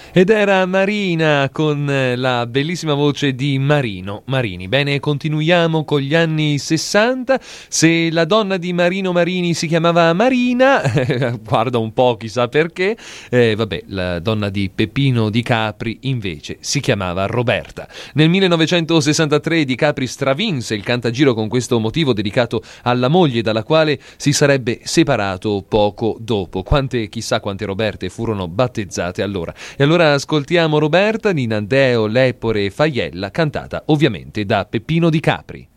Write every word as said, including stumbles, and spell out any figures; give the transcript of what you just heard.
Ed era Marina con la bellissima voce di Marino Marini. Bene, continuiamo con gli anni sessanta. Se la donna di Marino Marini si chiamava Marina, guarda un po', chissà perché, eh, vabbè, la donna di Peppino Di Capri invece si chiamava Roberta. Nel millenovecentosessantatré Di Capri stravinse il cantagiro con questo motivo dedicato alla moglie dalla quale si sarebbe separato poco dopo. Quante, chissà quante Roberte furono battezzate allora. E allora ascoltiamo Roberta di Nandeo, Lepore e Faiella, cantata ovviamente da Peppino Di Capri.